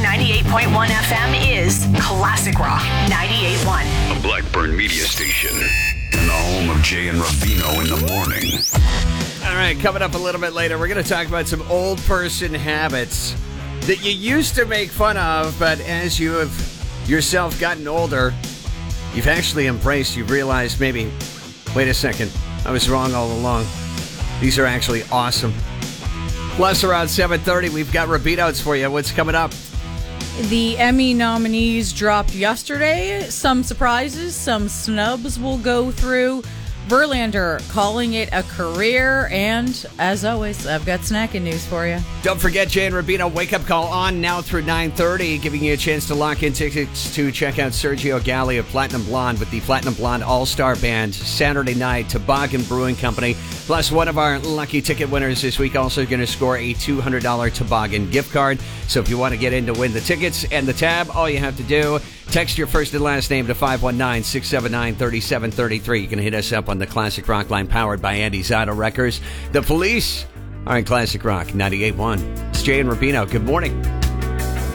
98.1 FM is Classic Rock 98.1. A Blackburn media station. And the home of Jay and Ravino in the morning. All right, coming up a little bit later, we're going to talk about some old person habits that you used to make fun of, but as you have yourself gotten older, you've actually embraced, you've realized maybe, wait a second, I was wrong all along. These are actually awesome. Plus, around 7:30, we've got Rabinos for you. What's coming up? The Emmy nominees dropped yesterday. Some surprises, some snubs we'll go through. Verlander calling it a career. And, as always, I've got snacking news for you. Don't forget, Jay and Rubino, wake-up call on now through 9:30, giving you a chance to lock in tickets to check out Sergio Galli of Platinum Blonde with the Platinum Blonde All-Star Band Saturday night, Toboggan Brewing Company. Plus, one of our lucky ticket winners this week also going to score a $200 Toboggan gift card. So if you want to get in to win the tickets and the tab, all you have to do, text your first and last name to 519-679-3733. You can hit us up on the Classic Rock line powered by Andy's Auto Records. The Police are in Classic Rock 98.1. It's Jay and Rapino. Good morning.